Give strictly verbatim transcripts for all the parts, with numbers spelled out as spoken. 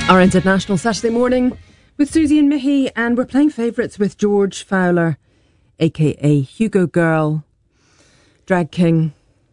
Our International Saturday morning with Susie and Mickey, and we're playing favourites with George Fowler, aka Hugo Girl, Drag King.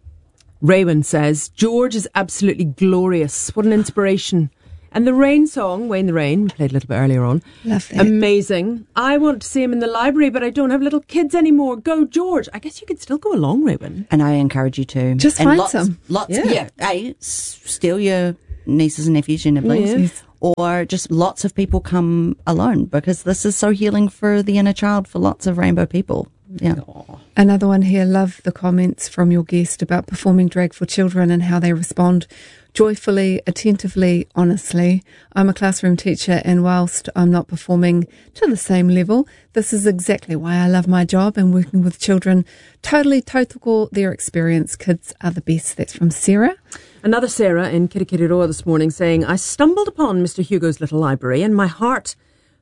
Raywin says, George is absolutely glorious. What an inspiration. And the Rain song, Wayne the Rain, we played a little bit earlier on. Lovely. Amazing. I want to see him in the library, but I don't have little kids anymore. Go, George. I guess you could still go along, Raywin. And I encourage you to. Just and find lots, some. Lots, Yeah. yeah. Hey, s- steal your nieces and nephews, your nibblings. Yes. Or just lots of people come alone, because this is so healing for the inner child for lots of rainbow people. Yeah. Another one here. Love the comments from your guest about performing drag for children and how they respond joyfully, attentively, honestly. I'm a classroom teacher, and whilst I'm not performing to the same level, this is exactly why I love my job and working with children. Totally total their experience. Kids are the best. That's from Sarah. Another Sarah in Kirikiriroa this morning saying, I stumbled upon Mister Hugo's little library and my heart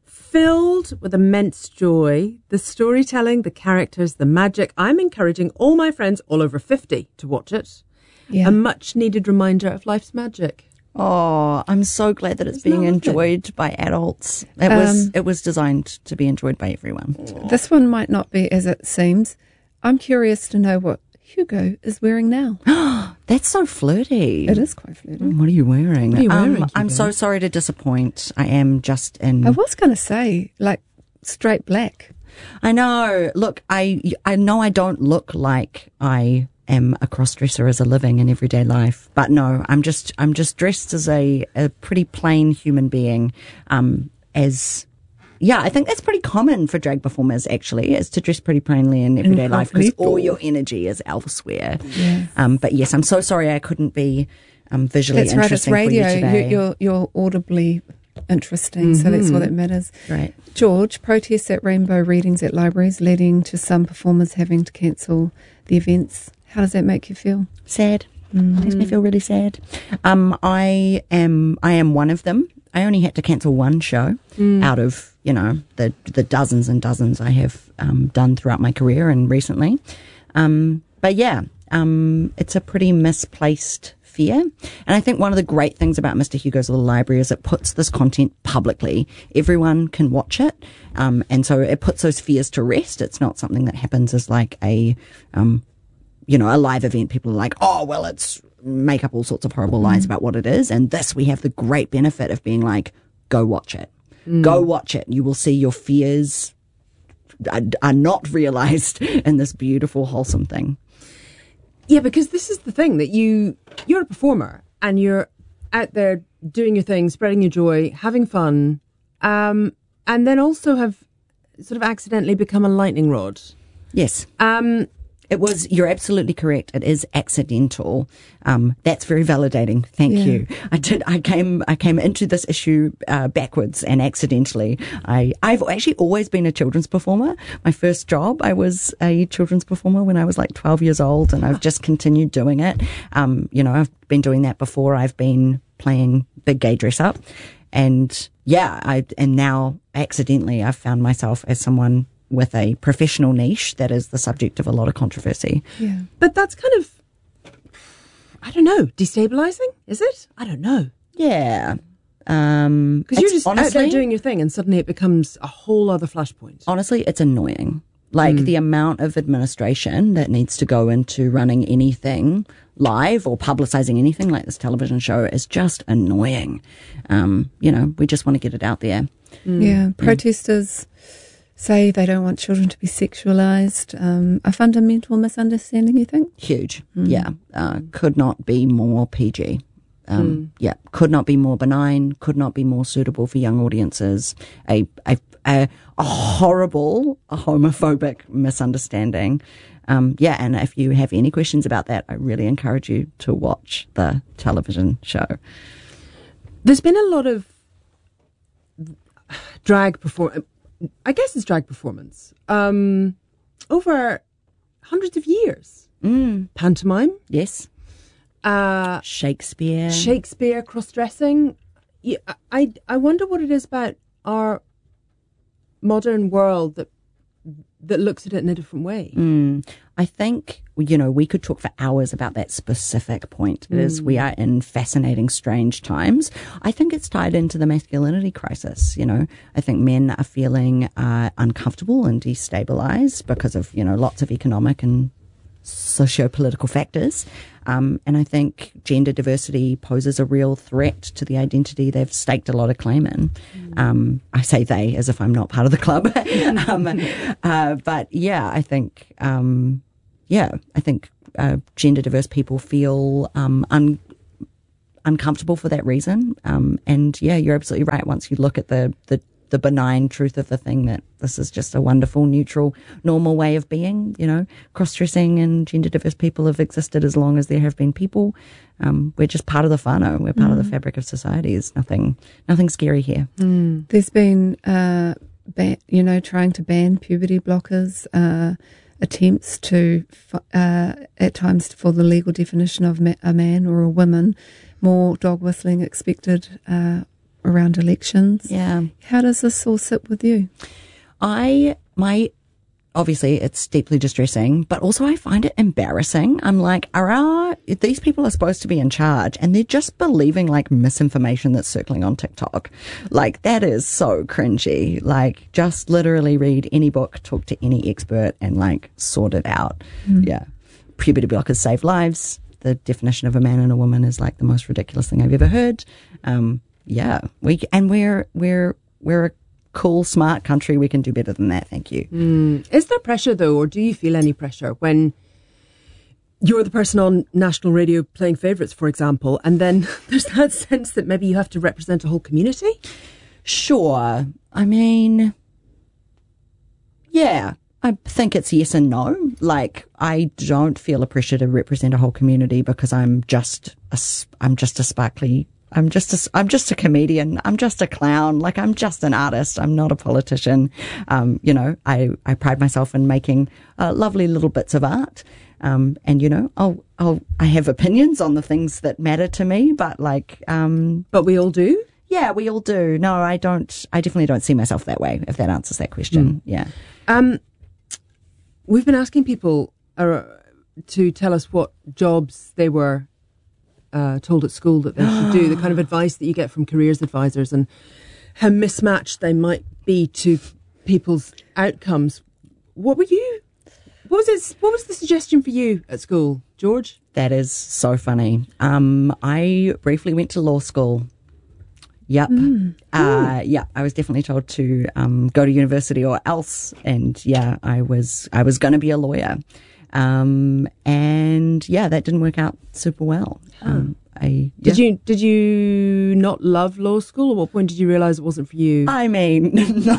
filled with immense joy. The storytelling, the characters, the magic. I'm encouraging all my friends all over fifty to watch it. Yeah. A much needed reminder of life's magic. Oh, I'm so glad that it's Isn't being that lovely? enjoyed by adults. It was Um, it was designed to be enjoyed by everyone. This one might not be as it seems. I'm curious to know what Hugo is wearing now. That's so flirty. It is quite flirty. What are you wearing? What are you Um, wearing, I'm Hugo? so sorry to disappoint. I am just in. I was going to say, like, straight black. I know. Look, I I know I don't look like I am a cross-dresser as a living in everyday life, but no, I'm just I'm just dressed as a, a pretty plain human being. Um, as yeah, I think that's pretty common for drag performers. Actually, is to dress pretty plainly in everyday life because all your energy is elsewhere. Yeah. Um, but yes, I'm so sorry I couldn't be um, visually That's right, it's interesting radio. for you You, today. you're, you're audibly interesting, so that's all that matters. Right. George, protests at rainbow readings at libraries leading to some performers having to cancel the events. How does that make you feel? Sad. Makes me feel really sad. Um, I am I am one of them. I only had to cancel one show out of, you know, the the dozens and dozens I have um, done throughout my career and recently. Um, but yeah, um, it's a pretty misplaced fear. And I think one of the great things about Mister Hugo's Little Library is it puts this content publicly. Everyone can watch it. Um, and so it puts those fears to rest. It's not something that happens as like a, um, you know, a live event. People are like, oh, well, it's make up all sorts of horrible lies about what it is. And this, we have the great benefit of being like, go watch it. Go watch it. You will see your fears are, are not realized in this beautiful, wholesome thing. Yeah, because this is the thing that you, you're a performer and you're out there doing your thing, spreading your joy, having fun, um, and then also have sort of accidentally become a lightning rod. Yes. Um, It was, you're absolutely correct. It is accidental. Um, that's very validating. Thank Yeah. you. I did, I came, I came into this issue, uh, backwards and accidentally. I, I've actually always been a children's performer. My first job, I was a children's performer when I was like twelve years old, and I've just continued doing it. Um, you know, I've been doing that before. I've been playing big gay dress up, and yeah, I, and now accidentally I've found myself as someone with a professional niche that is the subject of a lot of controversy. Yeah. but that's kind of, I don't know, destabilizing, is it? I don't know. Yeah. Um, Because you're it's just out honestly, there doing your thing and suddenly it becomes a whole other flashpoint. honestly, it's annoying. Like the amount of administration that needs to go into running anything live or publicizing anything like this television show is just annoying. Um, you know, we just want to get it out there. Yeah. Protesters say they don't want children to be sexualized. Um, a fundamental misunderstanding, you think? Huge. Yeah. Uh, could not be more P G. Um, Yeah. Could not be more benign. Could not be more suitable for young audiences. A, a, a, a horrible, a homophobic misunderstanding. Um, yeah. And if you have any questions about that, I really encourage you to watch the television show. There's been a lot of drag perform. I guess it's drag performance um, over hundreds of years. Mm. Pantomime, Yes. uh, Shakespeare. Shakespeare, cross-dressing. Yeah, I I wonder what it is about our modern world that that looks at it in a different way. Mm. I think, you know, we could talk for hours about that specific point. It is, we are in fascinating, strange times. I think it's tied into the masculinity crisis. You know, I think men are feeling uh, uncomfortable and destabilized because of, you know, lots of economic and socio-political factors. Um, and I think gender diversity poses a real threat to the identity they've staked a lot of claim in. Mm. Um, I say they as if I'm not part of the club. um, uh, but yeah, I think, um, yeah, I think uh, gender diverse people feel um, un- uncomfortable for that reason. Um, and yeah, you're absolutely right. Once you look at the, the the benign truth of the thing, that this is just a wonderful, neutral, normal way of being. You know, cross-dressing and gender diverse people have existed as long as there have been people. Um, we're just part of the whānau. We're part mm. of the fabric of society. There's nothing, nothing scary here. Mm. There's been, uh, ban- you know, trying to ban puberty blockers, uh, attempts to, uh, at times for the legal definition of ma- a man or a woman, more dog whistling expected, uh, around elections. Yeah. How does this all sit with you? I, my, obviously it's deeply distressing, but also I find it embarrassing. I'm like, are our, these people are supposed to be in charge and they're just believing like misinformation that's circling on TikTok. Like that is so cringy. Like just literally read any book, talk to any expert and like sort it out. Mm. Yeah. Puberty blockers save lives. The definition of a man and a woman is like the most ridiculous thing I've ever heard. Um, Yeah, we and we're we're we're a cool, smart country. We can do better than that. Thank you. Mm. Is there pressure though, or do you feel any pressure when you're the person on national radio playing favourites, for example, and then there's that sense that maybe you have to represent a whole community? Sure. I mean, yeah, I think it's yes and no. Like, I don't feel a pressure to represent a whole community because I'm just a, I'm just a sparkly. I'm just a, I'm just a comedian. I'm just a clown. Like, I'm just an artist. I'm not a politician. Um, you know, I, I pride myself in making uh, lovely little bits of art. Um, and, you know, I'll, I'll, I have opinions on the things that matter to me, but like, um, but we all do. Yeah, we all do. No, I don't, I definitely don't see myself that way, if that answers that question. Mm. Yeah. Um, we've been asking people uh, to tell us what jobs they were Uh, told at school that they should do, the kind of advice that you get from careers advisors and how mismatched they might be to people's outcomes. What were you? What was it? What was the suggestion for you at school, George? That is so funny. Um, I briefly went to law school. Yep. Mm. Uh, yeah, I was definitely told to um, go to university or else, and yeah, I was I was going to be a lawyer. Um, and yeah, that didn't work out super well. Um, I, did yeah. you, did you not love law school? At what point did you realize it wasn't for you? I mean, no.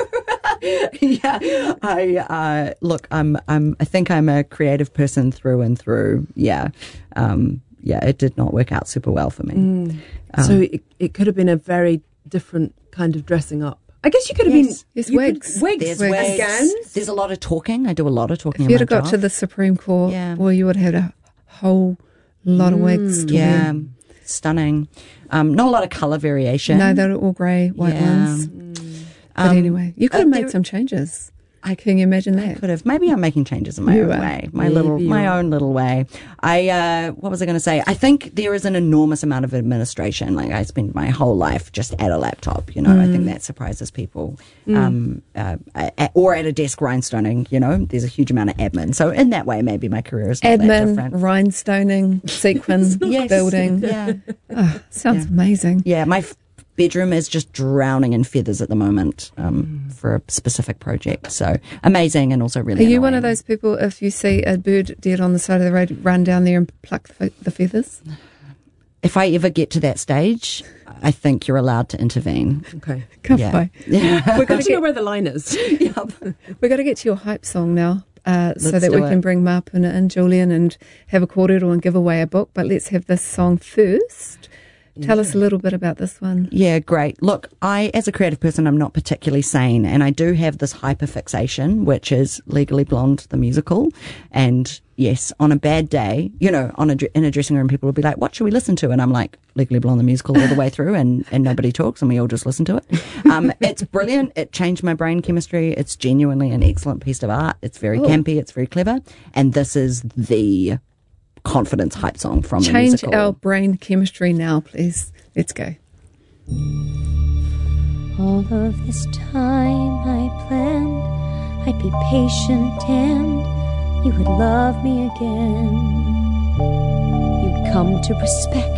yeah. I, uh, look, I'm, I'm, I think I'm a creative person through and through. Yeah. Um, yeah, it did not work out super well for me. Mm. Um, so it, it could have been a very different kind of dressing up. I guess you could have yes. been... Yes, you wigs. Could, wigs. There's wigs. wigs. Gowns. There's a lot of talking. I do a lot of talking. If you'd have my got job. to the Supreme Court, yeah. well, you would have had a whole lot of wigs. To yeah, wear. Stunning. Um, not a lot of colour variation. No, they're all grey, white yeah. ones. Mm. But um, anyway, you could have uh, made there, some changes. I Can you imagine that? I could have. Maybe I'm making changes in my You own are. way, my Maybe little, my you are. own little way. I, uh, what was I going to say? I think there is an enormous amount of administration. Like I spend my whole life just at a laptop. You know, mm. I think that surprises people. Mm. Um, uh, at, or at a desk rhinestoning. You know, there's a huge amount of admin. So in that way, maybe my career is not that Admin, different. rhinestoning, sequin, yes. building. Yeah, Oh, sounds Yeah. amazing. yeah. My f- bedroom is just drowning in feathers at the moment um, mm. for a specific project. So amazing and also really Are you annoying. one of those people, if you see a bird dead on the side of the road, run down there and pluck the, the feathers? If I ever get to that stage, I think you're allowed to intervene. Okay. Come Yeah. by. Yeah. We're going to know where the line is. We've got to get to your hype song now. Uh, so Let's that we do it. can bring Marpuna and Julian and have a kōrero and give away a book. But let's have this song first. Tell us a little bit about this one. Yeah, great. Look, I, as a creative person, I'm not particularly sane, and I do have this hyperfixation, which is Legally Blonde, the musical. And yes, on a bad day, you know, on a, in a dressing room, people will be like, what should we listen to? And I'm like, Legally Blonde, the musical, all the way through, and, and nobody talks, and we all just listen to it. Um, it's brilliant. It changed my brain chemistry. It's genuinely an excellent piece of art. It's very Ooh. campy. It's very clever. And this is the confidence hype song from the musical. Change our brain chemistry now, please. Let's go. All of this time I planned I'd be patient and you would love me again. You'd come to respect